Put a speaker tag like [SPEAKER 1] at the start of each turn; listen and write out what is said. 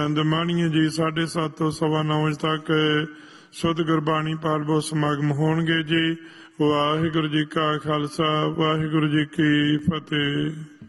[SPEAKER 1] ਦਮਾਣੀਏ ਜੀ 7:30 ਤੋਂ 9:15 ਵਜੇ ਤੱਕ ਸ਼ੁੱਧ ਗੁਰਬਾਣੀ ਪਾਠ ਸਮਾਗਮ ਹੋਣਗੇ ਜੀ। ਵਾਹਿਗੁਰੂ ਜੀ ਕਾ ਖਾਲਸਾ, ਵਾਹਿਗੁਰੂ ਜੀ ਕੀ ਫਤਿਹ।